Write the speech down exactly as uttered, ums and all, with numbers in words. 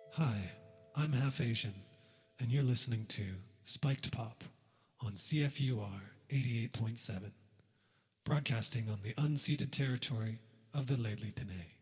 Hi, I'm half Asian, and you're listening to Spiked Pop on C F U R eighty-eight point seven, broadcasting on the unceded territory of the Lheidli T'enneh.